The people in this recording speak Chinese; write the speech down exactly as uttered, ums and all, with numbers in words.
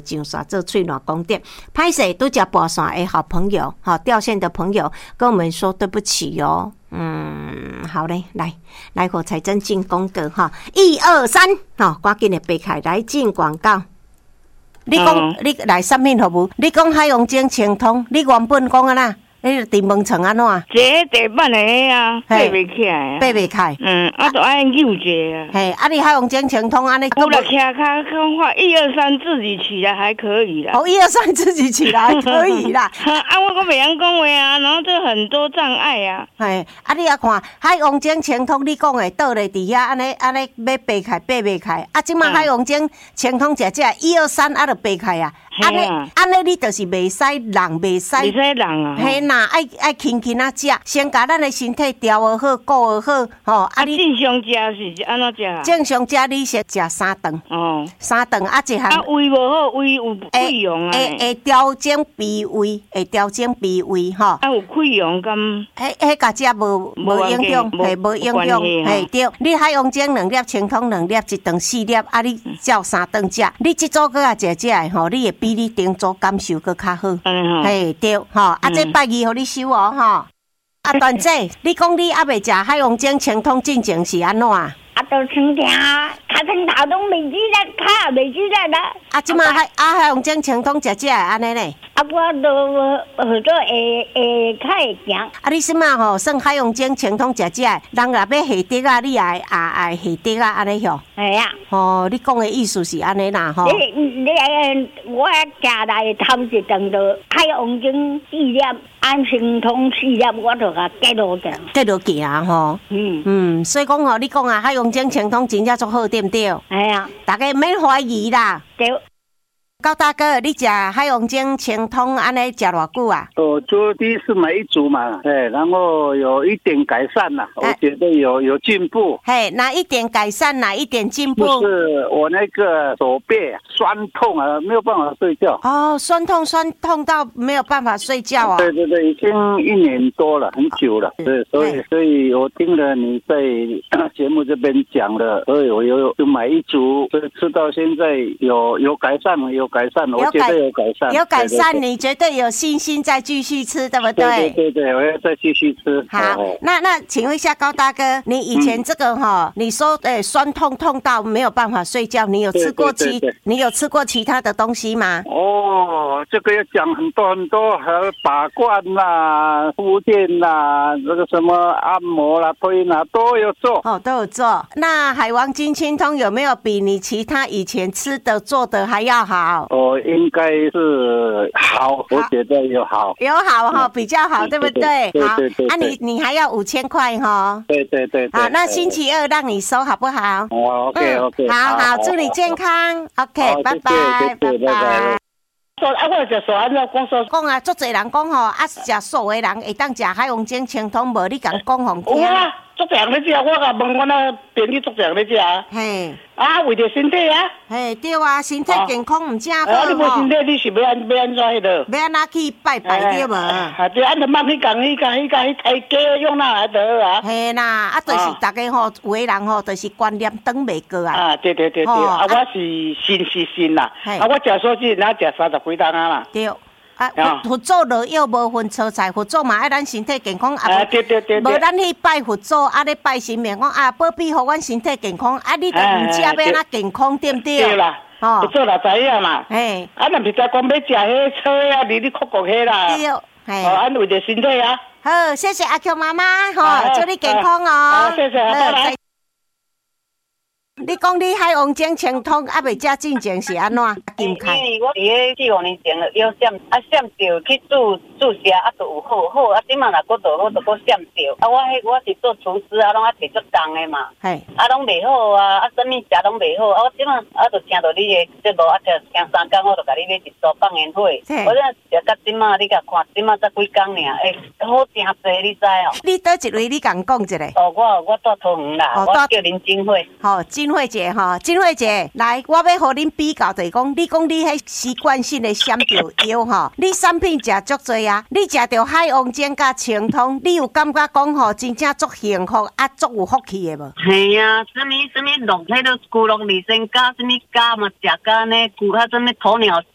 上线做喙暖宫殿。歹势拄只跋线的好朋友，好掉线的朋友，跟我们说对不起哟、哦。嗯，好嘞，来来，和财政进功格哈，一二三，好，赶紧的背开来进广告。你讲、嗯、你来什么服务？你讲海洋精清通，你原本讲啊啦。迄个电门床安怎？ 这地板的啊，爬袂起来， 爬袂开。 嗯，啊，都爱扭一下啊。 嘿，啊，你海洋精清通安尼？ 我来卡卡讲话，一二三自己起来还可以啦。 哦，一二三自己起来可以啦。 啊，我讲袂晓讲话啊，然后这很多障碍啊。 嘿，啊，你啊看海洋精清通，你讲的倒咧伫遐，安尼安尼要爬开，爬袂开。啊，即马海洋精清通只只一二三，啊，就爬开啊。安尼安尼，你就是袂使人，袂使。 袂使人啊。 嘿呐，爱爱轻轻啊食，先甲咱的身体调好好，顾好吼。 啊，你正常食是安怎食啊？ 正常食你先食三顿。哦。三顿啊，一项。 啊，胃无好，胃有溃疡啊。 会会调整脾胃，会调整脾胃吼。 啊，有溃疡敢？ 迄迄甲食无无影响，嘿，无影响，嘿对。你海洋精两粒，清通两粒，一顿四粒，啊，你照三顿食。你即组搁啊食食的吼，你会比你顶组感受搁较好。嗯嘿对吼，啊，这拜二互你收哦吼。啊，段姐，你讲你还未食海洋精清通进前是安怎？啊， 都成天脚床头拢未起来，脚也未起来啦。 啊，即马海啊海洋精清通食食安尼呢？ 啊，我都好多会会较会行。 啊，你即马吼算海洋精清通食食，人若要下滴啊，你也也也下滴啊，安尼吼。 系啊。 哦，你讲的意思是安尼啦吼。 你你我食来头一顿就海洋精四粒，安清通四粒，我就甲结落去。 结落行吼。嗯嗯，所以讲吼，你讲啊，海洋精清通真正足好，对不对？ 系啊。 大家免怀疑啦。 对。 高大哥，你食海洋精清通安尼食偌久啊？ 我就第一次买一组嘛，哎，然后有一点改善啦，我觉得有有进步。 嘿，哪一点改善，哪一点进步？ 就是我那个手背酸痛啊，没有办法睡觉。 哦，酸痛酸痛到没有办法睡觉啊？ 对对对，已经一年多了，很久了。对，所以所以我听了你在节目这边讲的，所以我有就买一组，所以吃到现在有有改善了，有。改善，我觉得有改善， 有改善，对对对，你绝对有信心再继续吃，对不对？ 对对对，我要再继续吃。 好，那那请问一下高大哥，你以前这个哈、嗯，你说诶酸痛痛到没有办法睡觉，你有吃过其你有吃过其他的东西吗？ 哦，这个要讲很多很多，还有拔罐啦、复健啦，这个什么按摩啦、推拿都有做。 哦，都有做。那海王精清通有没有比你其他以前吃的做的还要好？ 哦，应该是好，我觉得有好， 有好哈，比较好，对不对？ 对对对。 好，啊，你你还要五千块哈？ 对对对。 好，那星期二让你收好不好？ 哦 ，OK OK。 好好，祝你健康 ，OK， 拜拜，拜拜。 说啊，我就说安怎讲说？ 讲啊，足侪人讲吼，啊食素的人会当食海洋精清通，无你敢讲互听？ 有啊，足侪人咧食，我甲问我那朋友足侪人咧食。 嘿。 啊，为着身体啊！ 嘿，对啊，身体健康唔正好。 啊，你无身体，你是要安要安怎迄个？ 要安怎去拜拜对无？ 啊，对，安尼慢去讲，去讲，去讲，去抬价用哪来得啊？ 嘿啦，啊，就是大家吼，有的人吼，就是观念转袂过啊。 啊，对对对对，啊，我是信是信啦，啊，我食素食，哪食三十几担啊啦。 对。啊，佛祖落药无分蔬菜，佛祖嘛爱咱身体健康，啊， 对对对， 无咱去拜佛祖，啊咧拜神明讲啊，保庇互阮身体健康，啊，你都唔食要安怎健康，对不对？ 对啦，哦，佛祖啦知影嘛， 嘿， 啊，咱唔是在讲要食迄草啊，你你酷酷迄啦， 对，嘿， 哦，安为着身体啊。 好，谢谢阿 Q 妈妈，吼，祝你健康哦。 好，谢谢，拜拜。 你讲你海洋精清通还未食进前是安怎？金开？ 因为我伫咧四五年前了要闪，啊闪着去注注射，啊就有好好，啊即马若佫做好，就佫闪着。啊我迄我是做厨师啊，拢啊摕足重的嘛， 嘿， 啊拢袂好啊，啊啥物食拢袂好，啊我即马啊就听到你的节目，啊听听三工，我就甲你咧一组放烟火。我这食到即马，你甲看，即马才几工尔，诶，好真济，你知哦？ 你倒一位，你甲讲一下。 哦，我我住桃园啦，我叫林金惠。 好，金惠姐哈，金惠姐，来，我要互恁比较，就是讲，你讲你迄习惯性的闪着药吼，你产品食足多啊，你食着海王精甲清通，你有感觉讲吼，真正足幸福啊，足有福气的无？ 系啊，什么什么龙，迄个古龙李生加什么加嘛，食加呢，古啊什么鸵鸟。